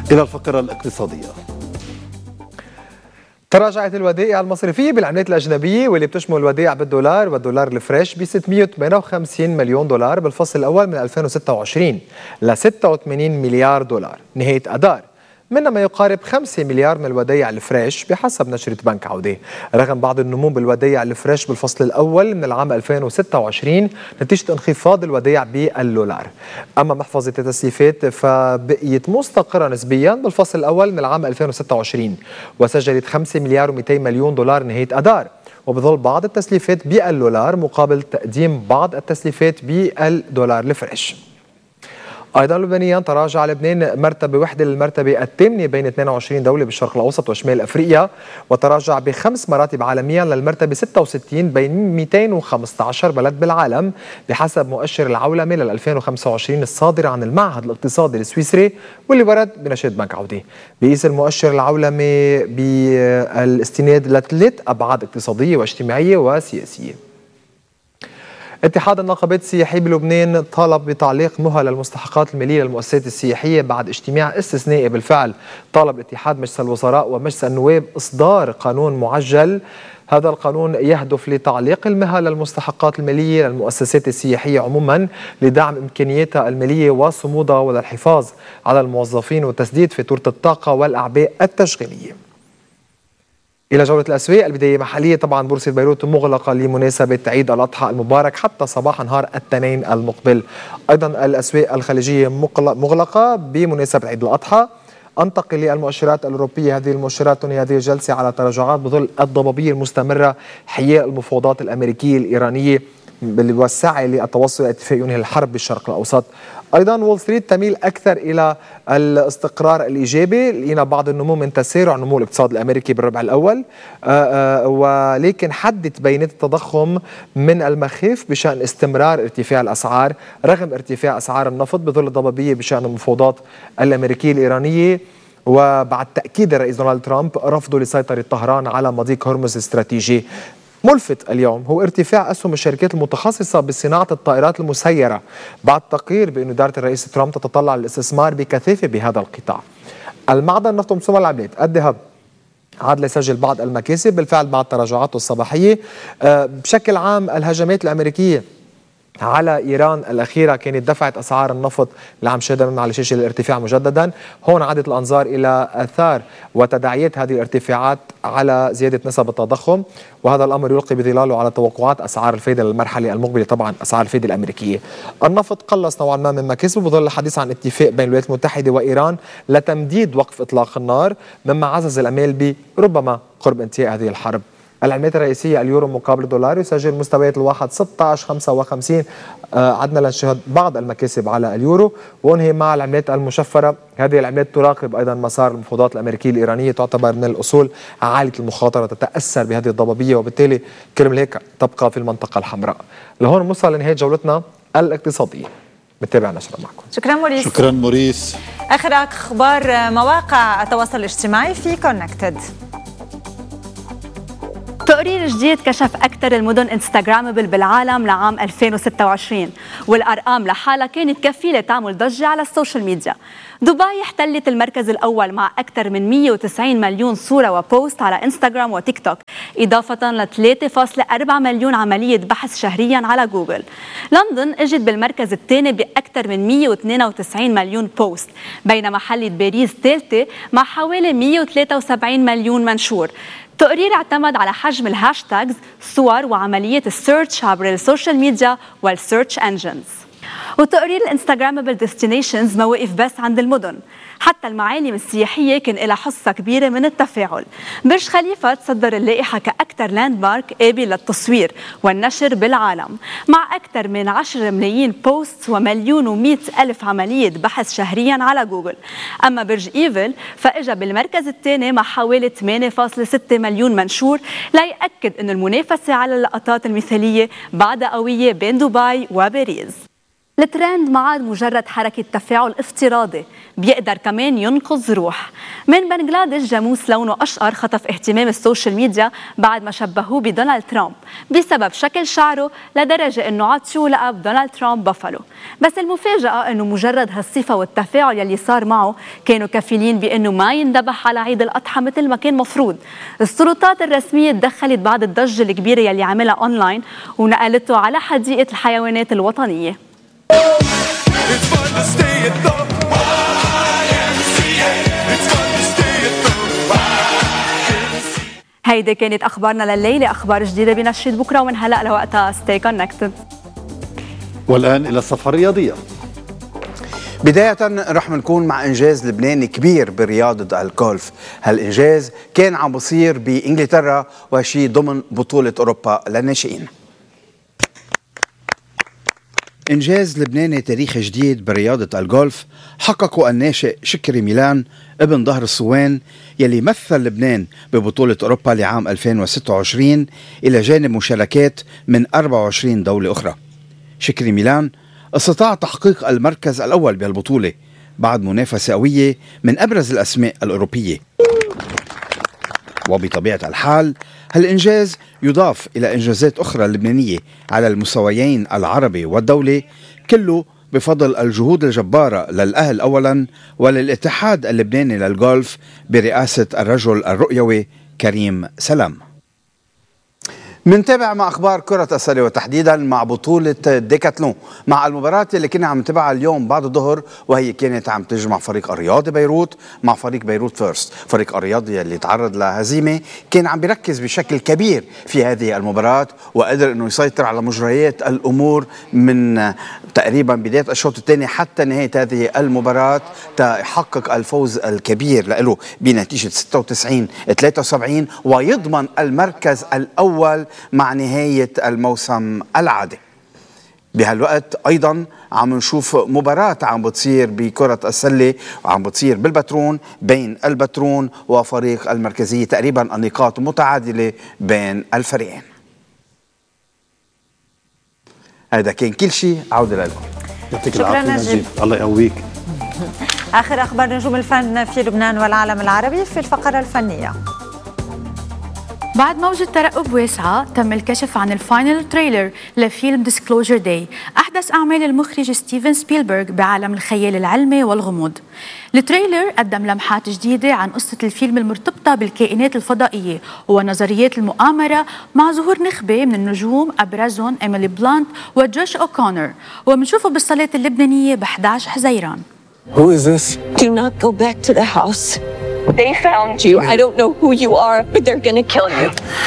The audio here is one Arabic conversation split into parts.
إلى الفقرة الاقتصادية. تراجعت الودائع المصرفية بالعملات الأجنبية واللي بتشمل الودائع بالدولار والدولار الفريش ب 658 مليون دولار بالفصل الأول من 2026 ل 86 مليار دولار نهاية أدار، منها ما يقارب 5 مليار من الودائع الفريش بحسب نشرة بنك عودة، رغم بعض النمو بالودائع الفريش بالفصل الأول من العام 2026 نتيجة انخفاض الودائع بالدولار. أما محفظة التسليفات فبقيت مستقرة نسبيا بالفصل الأول من العام 2026 وسجلت 5 مليار و200 مليون دولار نهاية أدار، وبظل بعض التسليفات بالدولار مقابل تقديم بعض التسليفات بالدولار الفريش. أيضا لبنانيا تراجع لبنان مرتبة وحدة للمرتبة الثامنة بين 22 دولة بالشرق الأوسط وشمال أفريقيا، وتراجع ب5 مراتب عالميا للمرتبة 66 بين 215 بلد بالعالم بحسب مؤشر العولمة لل 2025 الصادر عن المعهد الاقتصادي السويسري واللي ورد بنشرة بنك عودة. بيقيس المؤشر العولمي بالاستناد لثلاث أبعاد اقتصادية واجتماعية وسياسية. اتحاد الناقبات السياحية بلبنان طالب بتعليق مهل المستحقات المالية للمؤسسات السياحية بعد اجتماع استثنائي بالفعل. طالب اتحاد مجلس الوزراء ومجلس النواب إصدار قانون معجل. هذا القانون يهدف لتعليق المهل للمستحقات المالية للمؤسسات السياحية عموما لدعم إمكانياتها المالية وصمودها وللحفاظ على الموظفين وتسديد فاتورة الطاقة والأعباء التشغيلية. إلى جولة الأسواق، البداية محلية طبعا بورصة بيروت مغلقة لمناسبة عيد الأضحى المبارك حتى صباح نهار الاثنين المقبل. أيضا الأسواق الخليجية مغلقة بمناسبة عيد الأضحى. أنتقل للمؤشرات الأوروبية، هذه المؤشرات تنهي هذه الجلسة على تراجعات بظل الضبابية المستمرة حيال المفاوضات الأمريكية الإيرانية والسعي للتوصل إلى اتفاق ينهي الحرب بالشرق الأوسط. أيضا وول ستريت تميل أكثر إلى الاستقرار الإيجابي، لقينا بعض النمو من تسارع نمو الاقتصاد الأمريكي بالربع الأول، ولكن حدت بيانات التضخم من المخيف بشأن استمرار ارتفاع الأسعار رغم ارتفاع أسعار النفط بظل الضبابية بشأن المفاوضات الأمريكية الإيرانية، وبعد تأكيد الرئيس دونالد ترامب رفضه لسيطرة طهران على مضيق هرمز الاستراتيجي. ملفت اليوم هو ارتفاع أسهم الشركات المتخصصة بصناعة الطائرات المسيرة بعد تقرير بأن إدارة الرئيس ترامب تتطلع للاستثمار بكثافة بهذا القطاع. المعدن نفط ومسمى العملات الذهب عاد ليسجل بعض المكاسب بالفعل بعد تراجعاته الصباحية. بشكل عام الهجمات الأمريكية على إيران الأخيرة كانت دفعت أسعار النفط اللي عم شاهدها على شاشة الارتفاع مجددا. هون عادت الأنظار إلى آثار وتداعيات هذه الارتفاعات على زيادة نسب التضخم، وهذا الأمر يلقي بظلاله على توقعات أسعار الفائدة للمرحلة المقبلة، طبعا أسعار الفائدة الأمريكية. النفط قلص نوعا ما من مكاسبه بظل الحديث عن اتفاق بين الولايات المتحدة وإيران لتمديد وقف إطلاق النار، مما عزز الأمال بربما قرب انتهاء هذه الحرب. العملات الرئيسية اليورو مقابل الدولار يسجل مستويات الواحد 16.55. عدنا لنشاهد بعض المكاسب على اليورو وانهي مع العملات المشفرة. هذه العملات تراقب أيضا مسار المفاوضات الأمريكية الإيرانية، تعتبر من الأصول عالية المخاطرة تتأثر بهذه الضبابية وبالتالي كرمال هيك تبقى في المنطقة الحمراء. لهون نوصل لنهاية جولتنا الاقتصادية. بتابع نشرة معكم. شكرا موريس. شكرا موريس. آخر أخبار مواقع التواصل الاجتماعي في كونكتد. تقرير جديد كشف أكثر المدن انستغرامبل بالعالم لعام 2026 والأرقام لحالها كانت كفيلة تعمل ضجة على السوشيال ميديا. دبي احتلت المركز الأول مع أكثر من 190 مليون صورة وبوست على انستغرام وتيك توك، إضافة ل 3.4 مليون عملية بحث شهريا على جوجل. لندن اجت بالمركز الثاني بأكثر من 192 مليون بوست، بينما حلت باريس ثالثة مع حوالي 173 مليون منشور. التقرير اعتمد على حجم الهاشتاجز، صور وعملية السيرش عبر السوشيال ميديا والسيرش انجنز. وتقرير الانستغرامبل ديستنيشنز ما وقف بس عند المدن، حتى المعالم السياحية كان لها حصة كبيرة من التفاعل. برج خليفة تصدر اللائحة كأكثر لاند مارك قابل للتصوير والنشر بالعالم مع أكثر من 10 ملايين بوست و1,100,000 عملية بحث شهريا على جوجل. أما برج إيفل فإجا بالمركز الثاني مع حوالي 8.6 مليون منشور، ليأكد أن المنافسة على اللقطات المثالية بعد قوية بين دبي وباريس. الترند ما عاد مجرد حركة تفاعل افتراضي، بيقدر كمان ينقذ روح. من بنغلاديش جاموس لونه أشقر خطف اهتمام السوشيال ميديا بعد ما شبهوه بدونالد ترامب بسبب شكل شعره لدرجة انه عطشوا لقب دونالد ترامب بافالو. بس المفاجأة انه مجرد هالصفة والتفاعل يلي صار معه كانوا كفيلين بانه ما يندبح على عيد الأضحى مثل ما كان مفروض. السلطات الرسمية تدخلت بعد الضجة الكبيرة يلي عملها اونلاين ونقلته على حديقة الحيوانات الوطنية. هيدي كانت أخبارنا لليلة. أخبار جديدة بنشرة بكرة ومن هلأ لوقتها stay connected. والآن إلى الصفحة الرياضية. بداية رح نكون مع إنجاز لبناني كبير برياضة الجولف. هالإنجاز كان عم بصير بإنجلترا وشي ضمن بطولة أوروبا للناشئين. إنجاز لبناني تاريخي جديد برياضة الجولف حققه الناشئ شكري ميلان ابن ظهر الصوان يلي مثل لبنان ببطولة أوروبا لعام 2026 إلى جانب مشاركات من 24 دولة أخرى. شكري ميلان استطاع تحقيق المركز الأول بهالبطولة بعد منافسة قوية من أبرز الأسماء الأوروبية، وبطبيعة الحال هالإنجاز يضاف إلى إنجازات أخرى لبنانية على المستويين العربي والدولي، كله بفضل الجهود الجبارة للأهل أولا وللاتحاد اللبناني للجولف برئاسة الرجل الرؤيوي كريم سلام. منتابع مع أخبار كرة السلة وتحديدا مع بطولة ديكاتلون مع المباراة اللي كنا عم نتابعها اليوم بعد الظهر، وهي كانت عم تجمع فريق الرياضي بيروت مع فريق بيروت فيرست. فريق الرياضي اللي تعرض لهزيمة كان عم بيركز بشكل كبير في هذه المباراة وقدر انه يسيطر على مجريات الأمور من تقريبا بداية الشوط الثاني حتى نهاية هذه المباراة تحقق الفوز الكبير له بنتيجة 96-73 ويضمن المركز الأول مع نهاية الموسم العادي. بهالوقت أيضا عم نشوف مباراة عم بتصير بكرة السلة وعم بتصير بالبترون بين البترون وفريق المركزية، تقريبا النقاط متعادلة بين الفريقين. هذا كان كل شيء، عودة لكم. يعطيك العافية نجيب، الله يقويك. آخر أخبار نجوم الفن في لبنان والعالم العربي في الفقرة الفنية. بعد موجة ترقب واسعة تم الكشف عن الفاينل تريلر لفيلم ديسكلوجر داي، أحدث أعمال المخرج ستيفن سبيلبرغ بعالم الخيال العلمي والغموض. التريلر قدم لمحات جديدة عن قصة الفيلم المرتبطة بالكائنات الفضائية ونظريات المؤامرة مع ظهور نخبة من النجوم أبرزهم إيميلي بلانت وجوش أوكونر، ومنشوفه بالصلاة اللبنانية ب11 حزيران. Who is this? Do not go back to the house. They found you. I don't know who you are, but they're gonna kill you.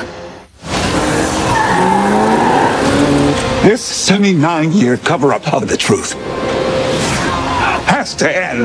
This 79-year cover-up of the truth has to end.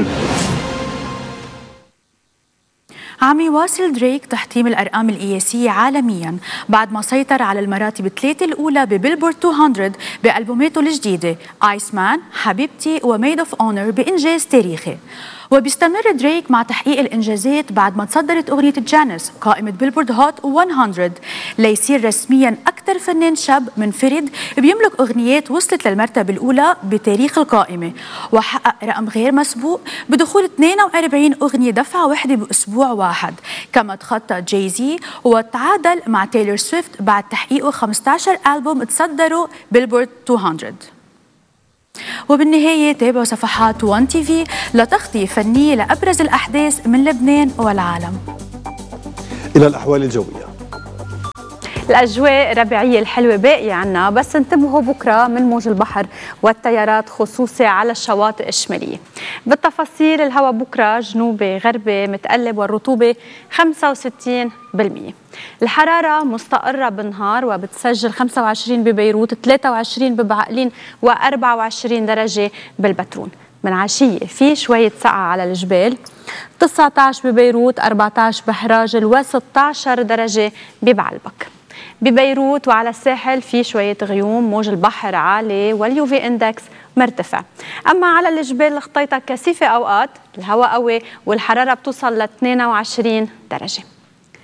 عم يواصل دريك تحطيم الأرقام القياسية عالميا بعد ما سيطر على المراتب الثلاثة الأولى ببيلبورد 200 بألبوماته الجديدة آيس مان، حبيبتي وميد اوف اونر بإنجاز تاريخي. وبيستمر دريك مع تحقيق الإنجازات بعد ما تصدرت أغنية جانيس قائمة بيلبورد هوت 100 ليصير رسميا أكثر فنان شاب منفرد بيملك أغنيات وصلت للمرتبة الأولى بتاريخ القائمة، وحقق رقم غير مسبوق بدخول 42 أغنية دفعة واحدة بأسبوع واحد. كما تخطى جاي-زي وتعادل مع تايلور سويفت بعد تحقيقه 15 ألبوم تصدروا بيلبورد 200. وبالنهاية تابعوا صفحات 1 تي في لتغطية فنية لأبرز الأحداث من لبنان والعالم. إلى الأحوال الجوية. الأجواء الربيعية الحلوة باقية عنا، بس انتبهوا بكرة من موج البحر والتيارات خصوصي على الشواطئ الشمالية. بالتفاصيل الهواء بكرة جنوبي غربي متقلب والرطوبة 65%. الحرارة مستقرة بالنهار وبتسجل 25 ببيروت، 23 ببعقلين و24 درجة بالبترون. من عشية في شوية سقعة على الجبال، 19 ببيروت، 14 بحراجل و16 درجة ببعلبك. ببيروت وعلى الساحل في شوية غيوم، موج البحر عالي واليوفي اندكس مرتفع. أما على الجبال الخطيطة كثيفة أوقات، الهواء قوي والحرارة بتوصل ل 22 درجة.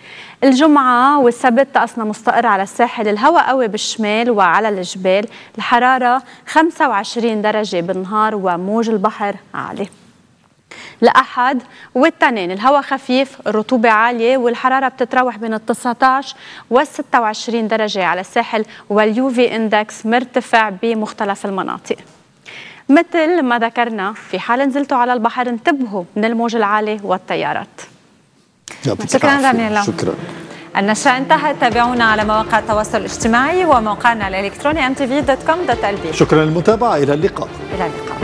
الجمعة والسبت طقسنا مستقر على الساحل، الهواء قوي بالشمال وعلى الجبال، الحرارة 25 درجة بالنهار وموج البحر عالي. الأحد والتنين الهواء خفيف، الرطوبة عالية والحرارة بتتراوح بين 19 و 26 درجة على الساحل، واليوفي اندكس مرتفع بمختلف المناطق. مثل ما ذكرنا، في حال نزلتوا على البحر انتبهوا من الموج العالي والتيارات. شكرا دانيلا. شكرا. النشرة انتهت. تابعونا على مواقع التواصل الاجتماعي وموقعنا الإلكتروني mtv.com.lb. شكرا للمتابعة. إلى اللقاء. إلى اللقاء.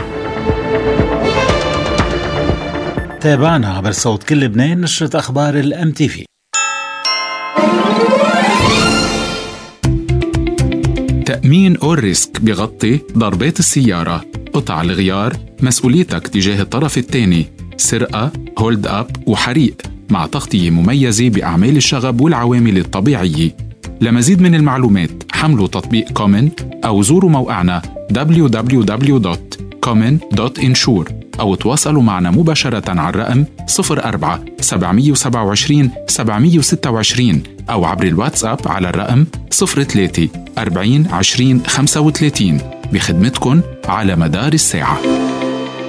تابعنا عبر صوت كل لبنان نشرة أخبار الMTV. تأمين أوريسك بيغطي ضربات السيارة، قطع الغيار، مسؤوليتك تجاه الطرف الثاني، سرقة، هولد أب وحريق، مع تغطية مميزة بأعمال الشغب والعوامل الطبيعية. لمزيد من المعلومات حملوا تطبيق كومن أو زوروا موقعنا www.common.insure أو تواصلوا معنا مباشرة على الرقم 04 727 726 أو عبر الواتساب على الرقم 03 40 20 35 بخدمتكن على مدار الساعة.